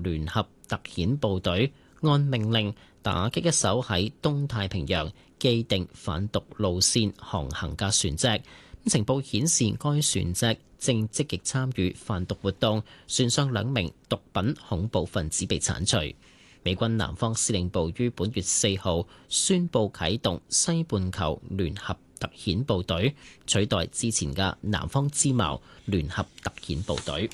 聯合特遣部隊按命令打擊一艘喺東太平洋既定販毒路線航行嘅船隻。情報顯示，該船隻正積極參與販毒活動，船上2名毒品恐怖分子被剷除。美軍南方司令部於本月4號宣布啟動西半球聯合特遣部隊，取代之前嘅南方之矛聯合特遣部隊。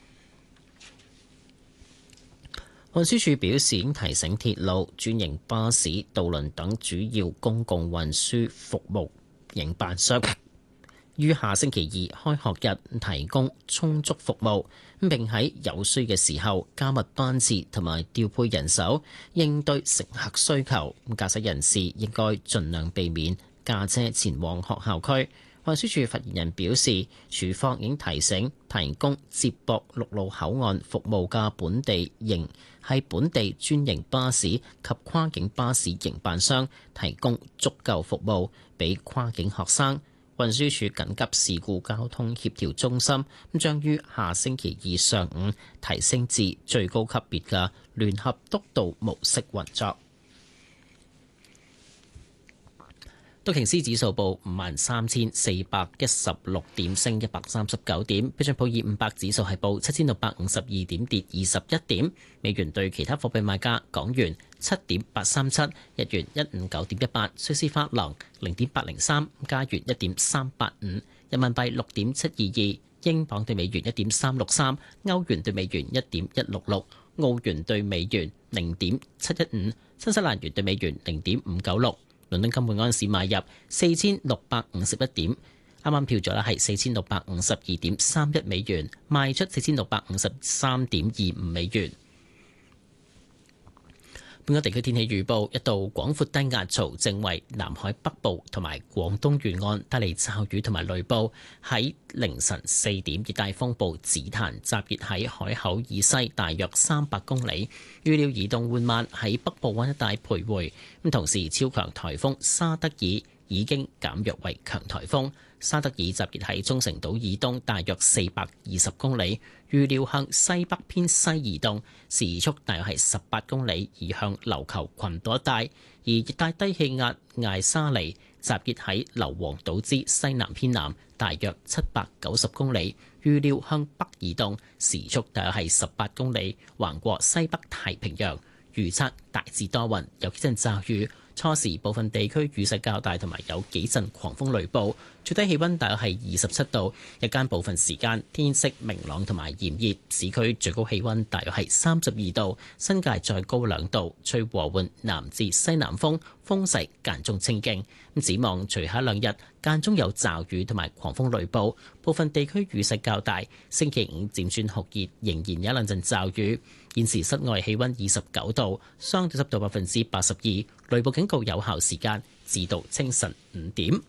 運輸署表示，已經提醒鐵路、專營巴士、渡輪等主要公共運輸服務營辦商，於下星期2開學日提供充足服務，並喺有需嘅時候加密班次同埋調配人手，應對乘客需求。駕駛人士應該盡量避免駕車前往學校區。運輸署發言人表示，署方已經提醒提供接駁陸路口岸服務嘅本地專營巴士及跨境巴士營辦商提供足夠服務俾跨境學生。運輸署緊急事故交通協調中心將於下星期2上午提升至最高級別嘅聯合督導模式運作。道瓊斯指數報53,416點，升139點。標準普爾500指數係報7,652點，跌21點。美元對其他貨幣賣價：港元7.837，日元159.18，瑞士法郎0.803，加元1.385，人民幣6.722，英鎊對美元1.363，歐元對美元1.166，澳元對美元0.715，新西蘭元對美元0.596。倫敦金每盎司買入4651點，啱啱票咗啦，係4652.31美元，賣出4653.25美元。本港地區天氣預報：一道廣闊低壓槽正為南海北部同埋廣東沿岸帶嚟驟雨同埋雷暴。喺凌晨4點，熱帶風暴紫檀集結喺海口以西大約300公里，預料移動緩慢喺北部灣一帶徘徊。咁同時，超強颱風沙德爾已經減弱為強颱風。沙德爾集結喺沖繩島以東大約420公里，預料向西北偏西移動，時速大約係18公里，移向琉球群島一帶。而熱帶低氣壓艾沙尼集結喺硫磺島之西南偏南，大約790公里，預料向北移動，時速大約係18公里，橫過西北太平洋。預測大致多雲，有幾陣驟雨。初時部分地區雨勢較大，同埋有幾陣狂風雷暴。最低氣溫大約係27度，日間部分時間天色明朗同埋炎熱。市區最高氣溫大約係32度，新界再高2度。吹和緩南至西南風，風勢間中清勁。展望隨後2日間中有驟雨同埋狂風雷暴，部分地區雨勢較大。星期5漸轉酷熱，仍然有2陣驟雨。現時室外氣溫29度，相對濕度82%，雷暴警告有效時間至到清晨5點。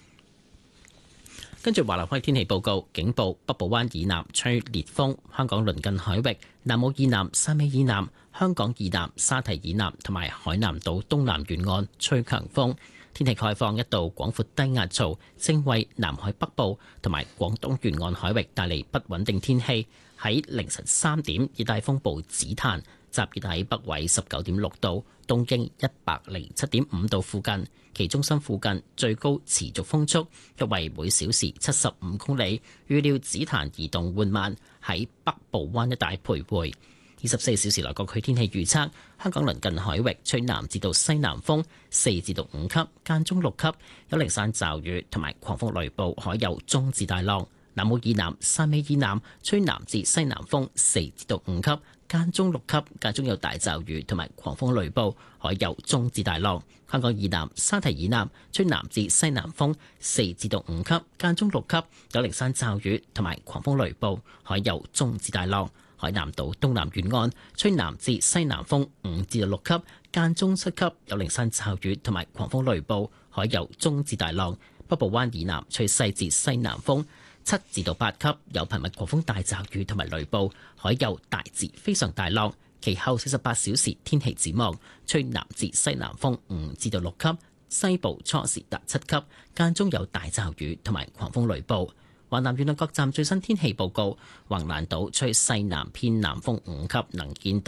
跟住華南海天氣報告，警報：北部灣以南吹烈風，香港鄰近海域、南澳以南、汕尾以南、香港以南、沙堤以南同埋海南島東南沿岸吹強風。天氣概況：一道廣闊低壓槽正為南海北部同埋廣東沿岸海域帶嚟不穩定天氣。喺凌晨3點，熱帶風暴紫檀集結喺北緯19.6度、東經107.5度附近，其中心附近最高持續風速約為每小時75公里。預料紫檀移動緩慢，喺北部灣一帶徘徊。24小時內各區天氣預測：香港鄰近海域吹南至到西南風4至到5級，間中6級，有零散驟雨同埋狂風雷暴，海有中至大浪。南澳以南、汕尾以南吹南至西南風4至到5級，間中6級，間中有大驟雨同埋狂風雷暴，海有中至大浪。香港以南、沙堤以南吹南至西南風4至到5級，間中6級，有零散驟雨同埋狂風雷暴，海有中至大浪。海南島東南沿岸吹南至西南風5至到6級，間中7級，有零散驟雨同埋狂風雷暴，海有中至大浪。北部灣以南吹西至西南風7至到8級，有頻密狂風大驟雨同埋雷暴，海有大至非常大浪。其後48小時天氣展望，吹南至西南風5至到6級，西部初時達7級，間中有大驟雨同埋狂風雷暴。華南沿岸各站最新天氣報告：橫瀾島吹西南偏南風5級，能見